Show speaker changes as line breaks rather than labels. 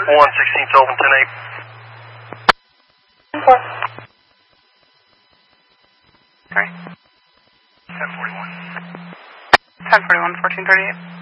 116 Sullivan, 10-8.
4. Sorry.
1041.
1041, 1438.